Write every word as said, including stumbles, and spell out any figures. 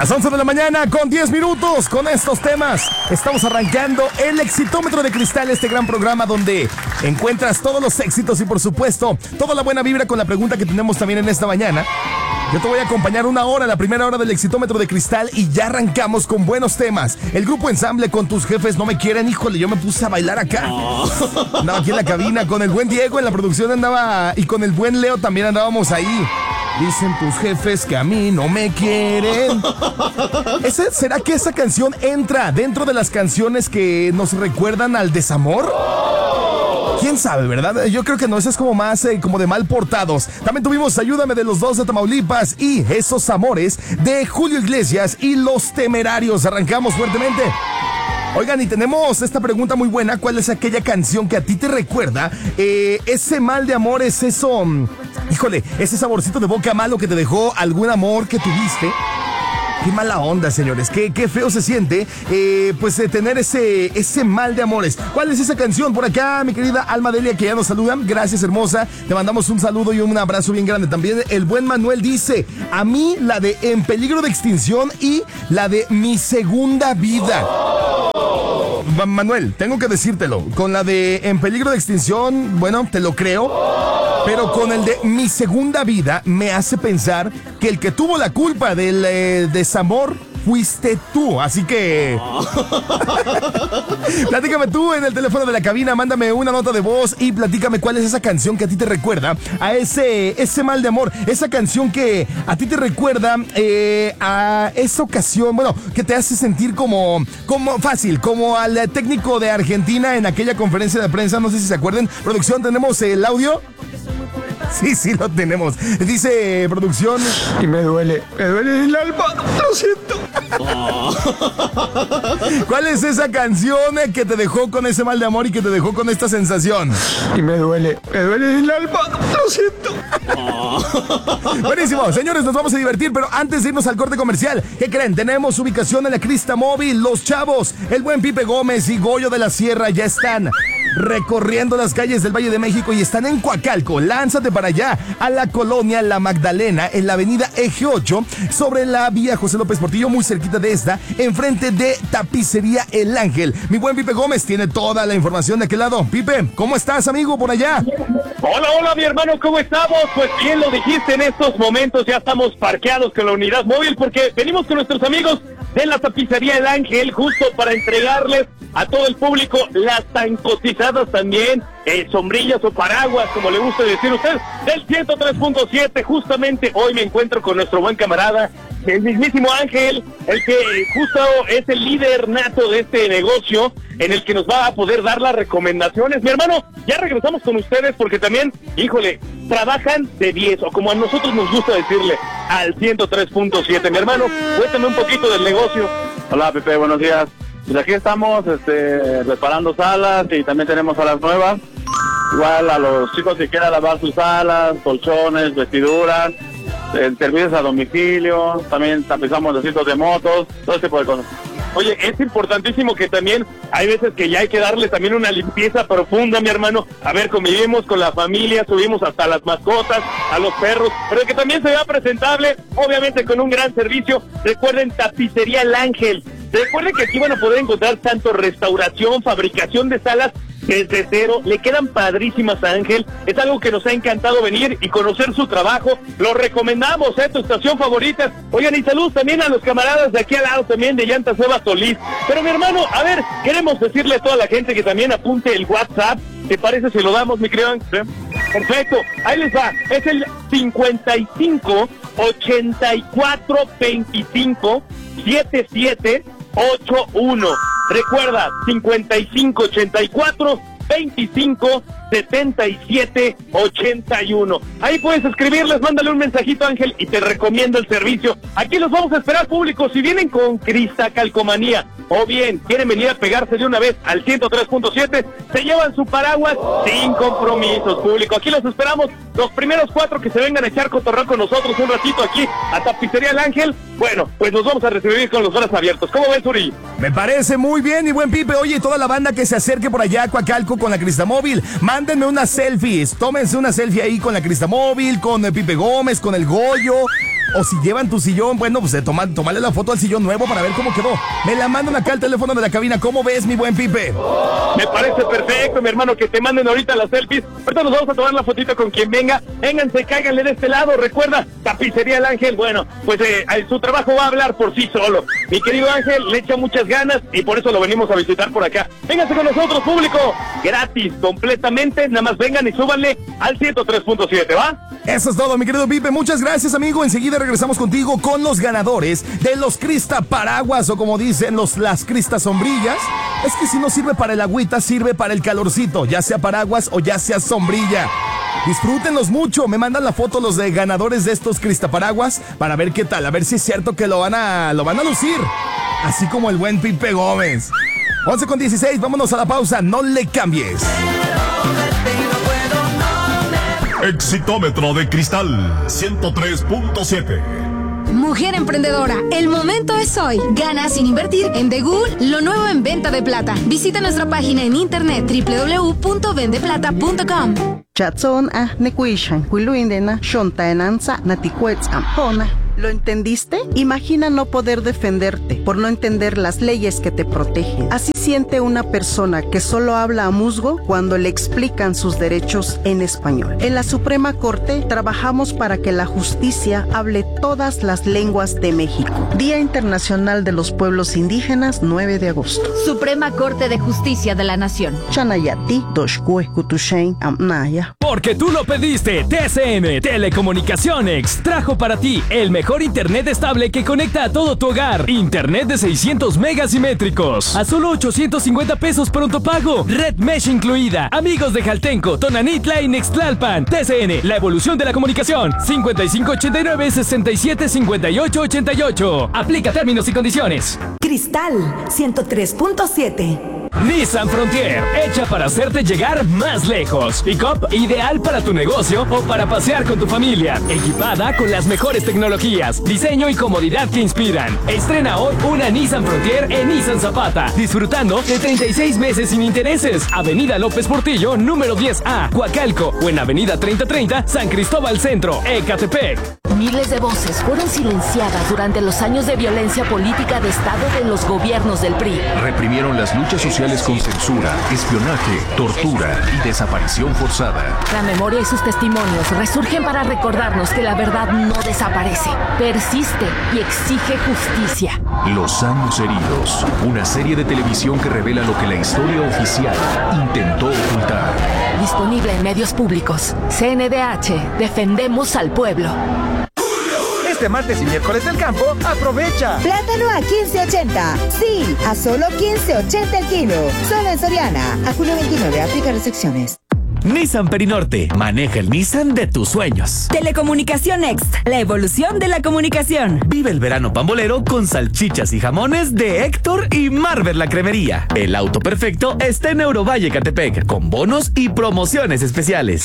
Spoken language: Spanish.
Las once de la mañana con diez minutos con estos temas. Estamos arrancando el Exitómetro de Cristal, este gran programa donde encuentras todos los éxitos y por supuesto toda la buena vibra con la pregunta que tenemos también en esta mañana. Yo te voy a acompañar una hora, la primera hora del Exitómetro de Cristal y ya arrancamos con buenos temas. El grupo Ensamble con Tus Jefes No Me Quieren, híjole, yo me puse a bailar acá. Andaba aquí en la cabina con el buen Diego en la producción andaba y con el buen Leo también andábamos ahí. Dicen tus jefes que a mí no me quieren. ¿Ese, ¿Será que esa canción entra dentro de las canciones que nos recuerdan al desamor? ¿Quién sabe, verdad? Yo creo que no, eso es como más eh, como de mal portados. También tuvimos Ayúdame de los Dos de Tamaulipas y Esos Amores de Julio Iglesias y Los Temerarios. Arrancamos fuertemente. Oigan, y tenemos esta pregunta muy buena. ¿Cuál es aquella canción que a ti te recuerda eh, ese mal de amor? Es eso, um, híjole, ese saborcito de boca malo que te dejó algún amor que tuviste. Qué mala onda, señores, qué, qué feo se siente eh, pues de tener ese, ese mal de amores. ¿Cuál es esa canción? Por acá, mi querida Alma Delia, que ya nos saludan. Gracias, hermosa. Te mandamos un saludo y un abrazo bien grande. También el buen Manuel dice, a mí la de En Peligro de Extinción y la de Mi Segunda Vida. Manuel, tengo que decírtelo, con la de En Peligro de Extinción, bueno, te lo creo, pero con el de Mi Segunda Vida me hace pensar que el que tuvo la culpa del eh, desamor fuiste tú, así que platícame tú en el teléfono de la cabina, mándame una nota de voz y platícame cuál es esa canción que a ti te recuerda a ese, ese mal de amor, esa canción que a ti te recuerda eh, a esa ocasión, bueno, que te hace sentir como, como fácil, como al técnico de Argentina en aquella conferencia de prensa, no sé si se acuerdan. Producción, ¿tenemos el audio? Sí, sí, lo tenemos. Dice producción. Y me duele, me duele el alma, lo siento. Oh. ¿Cuál es esa canción que te dejó con ese mal de amor y que te dejó con esta sensación? Y me duele, me duele el alma, lo siento. Oh. Buenísimo, señores, nos vamos a divertir, pero antes de irnos al corte comercial, ¿qué creen? Tenemos ubicación en la Crista Móvil. Los chavos, el buen Pipe Gómez y Goyo de la Sierra ya están recorriendo las calles del Valle de México y están en Coacalco. Lánzate para allá, a la colonia La Magdalena, en la avenida Eje ocho, sobre la vía José López Portillo, muy cerquita de esta, enfrente de Tapicería El Ángel. Mi buen Pipe Gómez tiene toda la información de aquel lado. Pipe, ¿cómo estás, amigo, por allá? Hola, hola, mi hermano, ¿cómo estamos? Pues bien lo dijiste, en estos momentos ya estamos parqueados con la unidad móvil porque venimos con nuestros amigos de la Tapicería El Ángel justo para entregarles a todo el público las tan cotizadas también eh, sombrillas o paraguas, como le gusta decir usted, del ciento tres punto siete. Justamente hoy me encuentro con nuestro buen camarada, el mismísimo Ángel, el que justo es el líder nato de este negocio, en el que nos va a poder dar las recomendaciones. Mi hermano, ya regresamos con ustedes porque también, híjole, trabajan de diez, o como a nosotros nos gusta decirle, al ciento tres punto siete. Mi hermano, cuéntame un poquito del negocio. Hola, Pepe, buenos días. Pues aquí estamos este, reparando salas y también tenemos salas nuevas. Igual a los chicos que quieran lavar sus salas, colchones, vestiduras, eh, servicios a domicilio, también tapizamos asientos de motos, todo ese tipo de cosas. Oye, es importantísimo que también hay veces que ya hay que darle también una limpieza profunda, mi hermano. A ver, convivimos con la familia, subimos hasta las mascotas, a los perros, pero que también se vea presentable, obviamente con un gran servicio. Recuerden, Tapicería El Ángel. Recuerden que aquí van a poder encontrar tanto restauración, fabricación de salas desde cero. Le quedan padrísimas a Ángel. Es algo que nos ha encantado venir y conocer su trabajo. Lo recomendamos, ¿eh? Tu estación favorita. Oigan, y salud también a los camaradas de aquí al lado también de Llantas Eva Solís. Pero mi hermano, a ver, queremos decirle a toda la gente que también apunte el WhatsApp. ¿Te parece si lo damos, mi querido Ángel? ¿Sí? Perfecto, ahí les va. Es el cincuenta y cinco, ochenta y cuatro, veinticinco, setenta y siete, ochenta y uno. Recuerda, cincuenta y cinco, ochenta y cuatro, veinticinco, setenta y siete, ochenta y uno. Ahí puedes escribirles, mándale un mensajito, Ángel, y te recomiendo el servicio. Aquí los vamos a esperar, público. Si vienen con Cristacalcomanía o bien quieren venir a pegarse de una vez al ciento tres punto siete, se llevan su paraguas sin compromisos, público. Aquí los esperamos. Los primeros cuatro que se vengan a echar cotorreo con nosotros un ratito aquí a Tapicería El Ángel, bueno, pues nos vamos a recibir con los brazos abiertos. ¿Cómo ves, Uri? Me parece muy bien, y buen Pipe. Oye, toda la banda que se acerque por allá a Coacalco con la Cristamóvil, mándenme unas selfies, tómense una selfie ahí con la Cristamóvil, con el Pipe Gómez, con el Goyo. O si llevan tu sillón, bueno, pues eh, toma, tomarle la foto al sillón nuevo para ver cómo quedó. Me la mandan acá al teléfono de la cabina. ¿Cómo ves, mi buen Pipe? Me parece perfecto, mi hermano, que te manden ahorita las selfies. Ahorita nos vamos a tomar la fotito con quien venga. Vénganse, cáiganle de este lado. Recuerda, Tapicería El Ángel, bueno, pues eh, su trabajo va a hablar por sí solo. Mi querido Ángel le echa muchas ganas y por eso lo venimos a visitar por acá. Vénganse con nosotros, público. Gratis, completamente. Nada más vengan y súbanle al ciento tres punto siete, ¿va? Eso es todo, mi querido Pipe. Muchas gracias, amigo. Enseguida regresamos contigo con los ganadores de los Crista Paraguas, o como dicen los las Crista Sombrillas. Es que si no sirve para el agüita, sirve para el calorcito, ya sea paraguas o ya sea sombrilla. Disfrútenlos mucho. Me mandan la foto los de ganadores de estos Crista Paraguas para ver qué tal, a ver si es cierto que lo van a, lo van a lucir. Así como el buen Pipe Gómez. once con dieciséis, vámonos a la pausa. No le cambies. Exitómetro de Cristal ciento tres punto siete. Mujer emprendedora, el momento es hoy. Gana sin invertir en Begul, lo nuevo en venta de plata. Visita nuestra página en internet doble u doble u doble u punto vende plata punto com. Chatson a nekuishan, kuiluindena, shontaenanza, natikuetzam, hona. ¿Lo entendiste? Imagina no poder defenderte por no entender las leyes que te protegen. Así siente una persona que solo habla a musgo cuando le explican sus derechos en español. En la Suprema Corte trabajamos para que la justicia hable todas las lenguas de México. Día Internacional de los Pueblos Indígenas, nueve de agosto. Suprema Corte de Justicia de la Nación. Chanayati, Doshkue, Kutushain, Amnaya. Porque tú lo pediste, T C N Telecomunicaciones trajo para ti el mejor internet estable que conecta a todo tu hogar. Internet de seiscientos megas simétricos a solo ochocientos cincuenta pesos pronto pago. Red Mesh incluida. Amigos de Jaltenco, Tonanitla y Nextlalpan. T C N, la evolución de la comunicación. cincuenta y cinco ochenta y nueve sesenta y siete cincuenta y ocho ochenta y ocho. Aplica términos y condiciones. Cristal ciento tres punto siete. Nissan Frontier, hecha para hacerte llegar más lejos. Pick-up ideal para tu negocio o para pasear con tu familia. Equipada con las mejores tecnologías, diseño y comodidad que inspiran. Estrena hoy una Nissan Frontier en Nissan Zapata, disfrutando de treinta y seis meses sin intereses. Avenida López Portillo, número diez A, Coacalco, o en Avenida treinta treinta, San Cristóbal Centro, Ecatepec. Miles de voces fueron silenciadas durante los años de violencia política de Estado de los gobiernos del P R I. Reprimieron las luchas sociales con censura, espionaje, tortura y desaparición forzada. La memoria y sus testimonios resurgen para recordarnos que la verdad no desaparece, persiste y exige justicia. Los años heridos, una serie de televisión que revela lo que la historia oficial intentó ocultar. Disponible en medios públicos. C N D H, defendemos al pueblo. Este martes y miércoles del campo, aprovecha. Plátano a quince ochenta. Sí, a solo quince ochenta el kilo. Solo en Soriana. A julio veintinueve, aplica restricciones. Nissan Perinorte, maneja el Nissan de tus sueños. Telecomunicación Next, la evolución de la comunicación. Vive el verano pambolero con salchichas y jamones de Héctor y Marvel la Cremería. El auto perfecto está en Eurovalle Catepec, con bonos y promociones especiales.